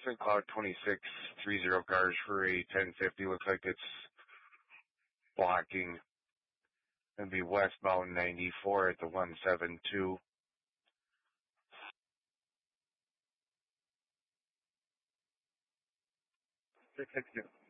St. Cloud 2630 cars for a 1050. Looks like it's blocking. It'll be westbound 94 at the 172. Six, 6, 2.